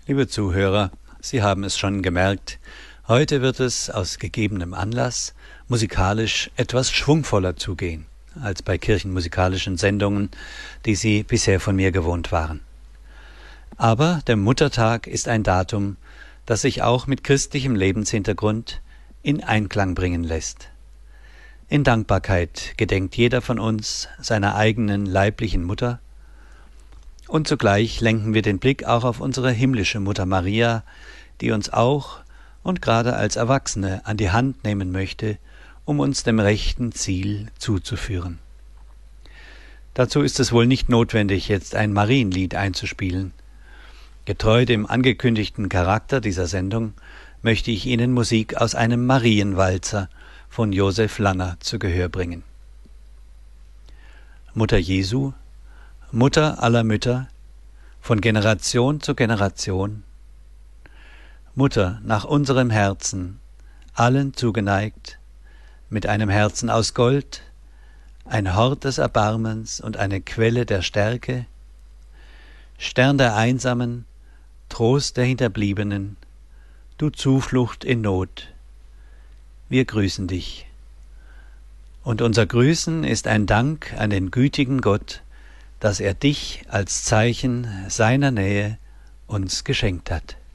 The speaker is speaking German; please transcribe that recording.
Liebe Zuhörer, Sie haben es schon gemerkt, heute wird es aus gegebenem Anlass musikalisch etwas schwungvoller zugehen als bei kirchenmusikalischen Sendungen, die Sie bisher von mir gewohnt waren. Aber der Muttertag ist ein Datum, das sich auch mit christlichem Lebenshintergrund in Einklang bringen lässt. In Dankbarkeit gedenkt jeder von uns seiner eigenen leiblichen Mutter, und zugleich lenken wir den Blick auch auf unsere himmlische Mutter Maria, die uns auch und gerade als Erwachsene an die Hand nehmen möchte, um uns dem rechten Ziel zuzuführen. Dazu ist es wohl nicht notwendig, jetzt ein Marienlied einzuspielen. Getreu dem angekündigten Charakter dieser Sendung möchte ich Ihnen Musik aus einem Marienwalzer von Josef Lanner zu Gehör bringen. Mutter Jesu, Mutter aller Mütter, von Generation zu Generation, Mutter nach unserem Herzen, allen zugeneigt, mit einem Herzen aus Gold, ein Hort des Erbarmens und eine Quelle der Stärke, Stern der Einsamen, Trost der Hinterbliebenen, du Zuflucht in Not, wir grüßen dich. Und unser Grüßen ist ein Dank an den gütigen Gott, dass er dich als Zeichen seiner Nähe uns geschenkt hat.